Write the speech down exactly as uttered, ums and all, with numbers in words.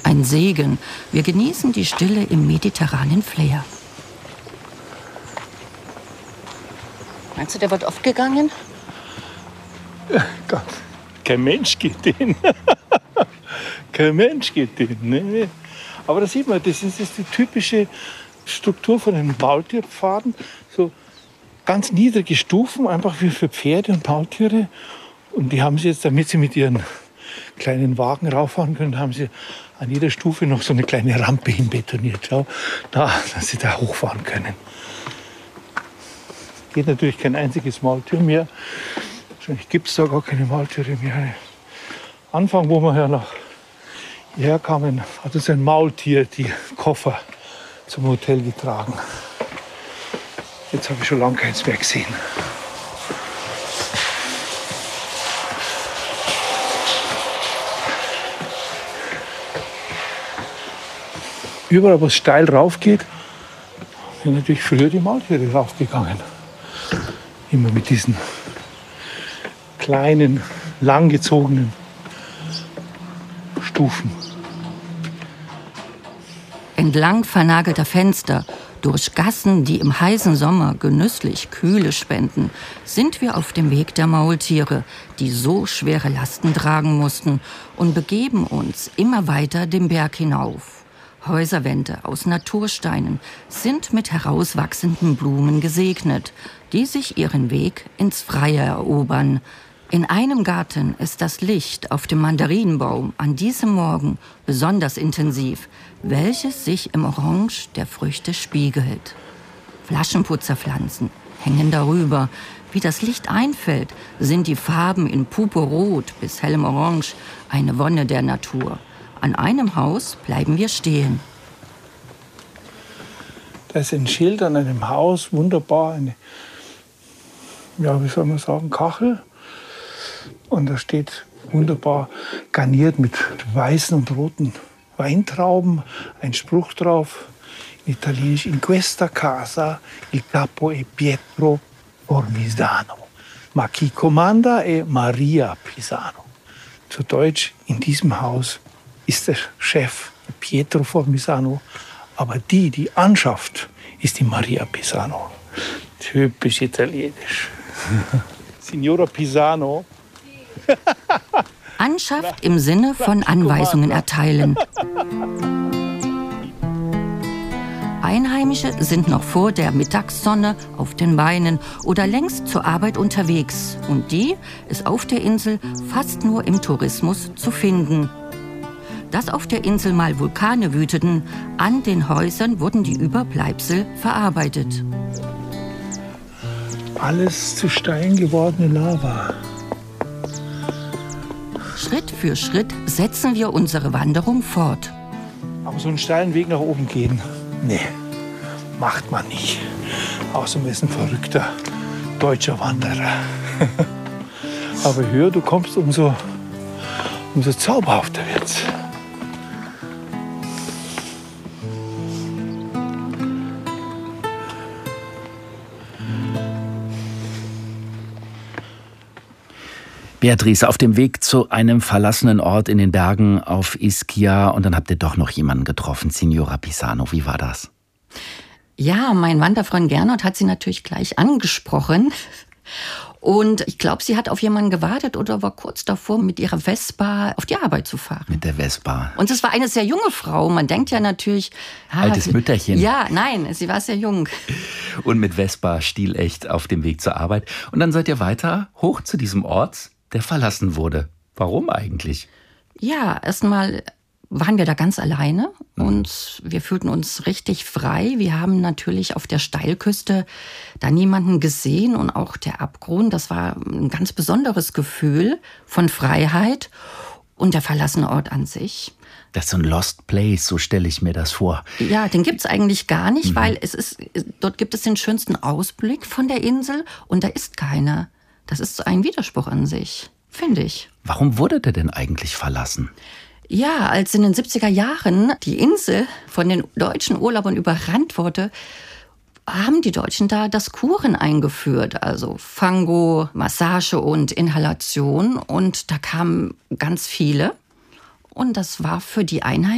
Ein Segen. Wir genießen die Stille im mediterranen Flair. Meinst du, der wird oft gegangen? Ja, Gott, kein Mensch geht den. Kein Mensch geht den. Nee. Aber da sieht man, das ist, das ist die typische Struktur von den Maultierpfaden. So ganz niedrige Stufen, einfach wie für Pferde und Maultiere. Und die haben sie jetzt, damit sie mit ihren kleinen Wagen rauffahren können, haben sie an jeder Stufe noch so eine kleine Rampe hinbetoniert. Schau, da, dass sie da hochfahren können. Geht natürlich kein einziges Maultier mehr. Wahrscheinlich gibt es da gar keine Maultiere mehr. Anfang, wo wir ja nach hierher kamen, hat uns ein Maultier die Koffer zum Hotel getragen. Jetzt habe ich schon lange keins mehr gesehen. Überall, wo es steil rauf geht, sind natürlich früher die Maultiere raufgegangen. Immer mit diesen kleinen, langgezogenen Stufen. Entlang vernagelter Fenster, durch Gassen, die im heißen Sommer genüsslich Kühle spenden, sind wir auf dem Weg der Maultiere, die so schwere Lasten tragen mussten, und begeben uns immer weiter den Berg hinauf. Häuserwände aus Natursteinen sind mit herauswachsenden Blumen gesegnet, die sich ihren Weg ins Freie erobern. In einem Garten ist das Licht auf dem Mandarinenbaum an diesem Morgen besonders intensiv, welches sich im Orange der Früchte spiegelt. Flaschenputzerpflanzen hängen darüber. Wie das Licht einfällt, sind die Farben in Purpurrot bis hellem Orange eine Wonne der Natur. An einem Haus bleiben wir stehen. Da ist ein Schild an einem Haus, wunderbar, eine, ja, wie soll man sagen, Kachel. Und da steht wunderbar garniert mit weißen und roten Weintrauben ein Spruch drauf, in Italienisch: In questa casa il capo è Pietro Formisano, ma chi comanda è Maria Pisano. Zu Deutsch: In diesem Haus ist der Chef Pietro Formisano, aber die, die anschafft, ist die Maria Pisano. Typisch italienisch. Signora Pisano. Anschafft im Sinne von Anweisungen erteilen. Einheimische sind noch vor der Mittagssonne auf den Beinen oder längst zur Arbeit unterwegs. Und die ist auf der Insel fast nur im Tourismus zu finden. Dass auf der Insel mal Vulkane wüteten, an den Häusern wurden die Überbleibsel verarbeitet. Alles zu Stein gewordene Lava. Schritt für Schritt setzen wir unsere Wanderung fort. Aber so einen steilen Weg nach oben gehen, nee, macht man nicht. Außer man ist ein verrückter deutscher Wanderer. Aber höher du kommst, umso, umso zauberhafter wird's. Beatrice, auf dem Weg zu einem verlassenen Ort in den Bergen auf Ischia, und dann habt ihr doch noch jemanden getroffen, Signora Pisano. Wie war das? Ja, mein Wanderfreund Gernot hat sie natürlich gleich angesprochen. Und ich glaube, sie hat auf jemanden gewartet oder war kurz davor, mit ihrer Vespa auf die Arbeit zu fahren. Mit der Vespa. Und es war eine sehr junge Frau. Man denkt ja natürlich... Ah, altes sie, Mütterchen. Ja, nein, sie war sehr jung. Und mit Vespa stilecht auf dem Weg zur Arbeit. Und dann seid ihr weiter hoch zu diesem Ort, der verlassen wurde. Warum eigentlich? Ja, erstmal waren wir da ganz alleine und wir fühlten uns richtig frei. Wir haben natürlich auf der Steilküste da niemanden gesehen und auch der Abgrund, das war ein ganz besonderes Gefühl von Freiheit und der verlassene Ort an sich. Das ist so ein Lost Place, so stelle ich mir das vor. Ja, den gibt's eigentlich gar nicht, mhm. weil es ist, dort gibt es den schönsten Ausblick von der Insel und da ist keiner. Das ist so ein Widerspruch an sich, finde ich. Warum wurde der denn eigentlich verlassen? Ja, als in den siebziger Jahren die Insel von den deutschen Urlaubern überrannt wurde, haben die Deutschen da das Kuren eingeführt, also Fango, Massage und Inhalation. Und da kamen ganz viele. Und das war für die Einheimischen